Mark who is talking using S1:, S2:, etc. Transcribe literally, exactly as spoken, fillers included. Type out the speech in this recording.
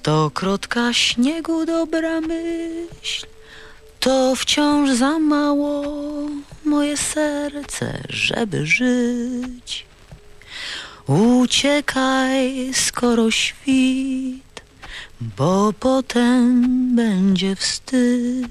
S1: Stokrotka śniegu dobra myśl, to wciąż za mało moje serce, żeby żyć. Uciekaj, skoro świt, bo potem będzie wstyd.